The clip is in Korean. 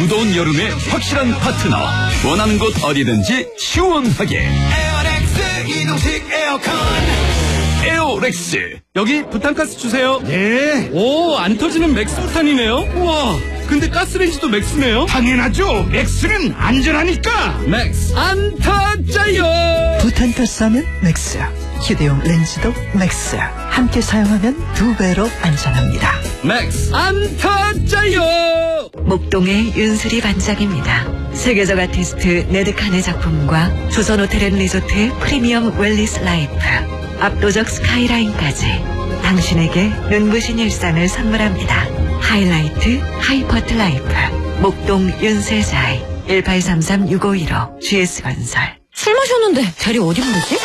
무더운 여름에 확실한 파트너. 원하는 곳 어디든지 시원하게. 에어렉스 이동식 에어컨. 에어렉스. 여기 부탄가스 주세요. 네. 오, 안 터지는 맥스 부탄이네요. 우와, 근데 가스레인지도 맥스네요. 당연하죠. 맥스는 안전하니까. 맥스 안 터져요. 부탄가스 하면 맥스, 휴대용 렌즈도 맥스. 함께 사용하면 2배로 안전합니다. 맥스 안 터져요. 목동의 윤수리 반장입니다. 세계적 아티스트 네드칸의 작품과 조선호텔앤리조트의 프리미엄 웰리스 라이프, 압도적 스카이라인까지 당신에게 눈부신 일상을 선물합니다. 하이라이트 하이퍼트 라이프, 목동 윤세자이 1833-6515 GS건설. 술 마셨는데 자리 어디 부르지?